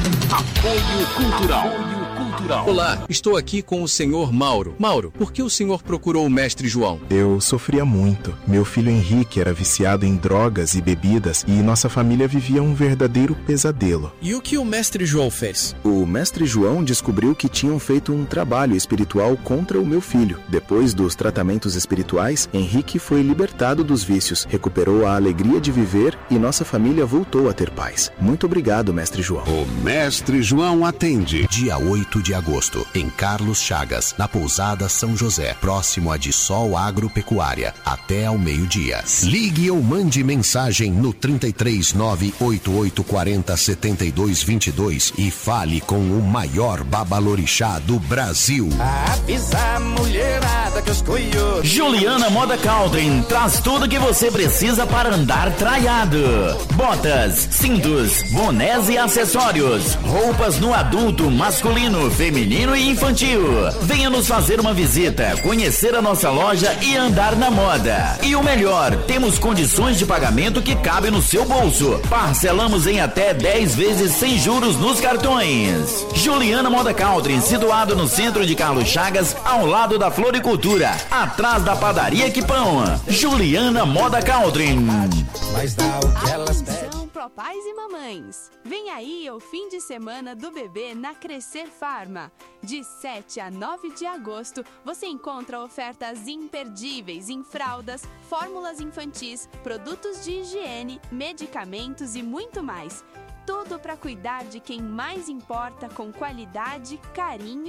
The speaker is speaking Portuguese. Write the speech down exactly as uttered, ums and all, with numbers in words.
Apoio Cultural. Apoio Cultural. Olá, estou aqui com o senhor Mauro. Mauro, por que o senhor procurou o mestre João? Eu sofria muito. Meu filho Henrique era viciado em drogas e bebidas e nossa família vivia um verdadeiro pesadelo. E o que o mestre João fez? O mestre João descobriu que tinham feito um trabalho espiritual contra o meu filho. Depois dos tratamentos espirituais, Henrique foi libertado dos vícios, recuperou a alegria de viver e nossa família voltou a ter paz. Muito obrigado, mestre João. O mestre João atende. Dia oito de agosto, em Carlos Chagas, na Pousada São José, próximo a De Sol Agropecuária, até ao meio-dia. Ligue ou mande mensagem no trinta e três, nove oito oito quatro zero, sete dois dois dois e fale com o maior babalorixá do Brasil. Avisa a mulherada que eu escolho. Juliana Moda Caldrin traz tudo que você precisa para andar traiado. Botas, cintos, bonés e acessórios. Roupas no adulto, masculino, feminino e infantil. Venha nos fazer uma visita, conhecer a nossa loja e andar na moda. E o melhor, temos condições de pagamento que cabem no seu bolso. Parcelamos em até dez vezes sem juros nos cartões. Juliana Moda Caldrin, situado no centro de Carlos Chagas, ao lado da Floricultura, atrás da padaria Quipão. Juliana Moda Caldrin. Mas dá o que elas pedem. Atenção, papais e mamães. Vem aí o fim de semana do bebê na Crescer Farma. De sete a nove de agosto, você encontra ofertas imperdíveis em fraldas, fórmulas infantis, produtos de higiene, medicamentos e muito mais. Tudo para cuidar de quem mais importa com qualidade, carinho